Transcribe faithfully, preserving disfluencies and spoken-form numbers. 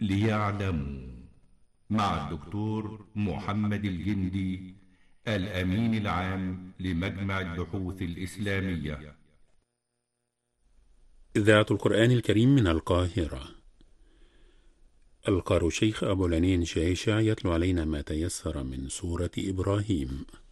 ليعلموا مع الدكتور محمد الجندي الأمين العام لمجمع البحوث الإسلامية. إذاعة القرآن الكريم من القاهرة. القارئ الشيخ أبو العنين شيشة يتلو علينا ما تيسر من سورة إبراهيم.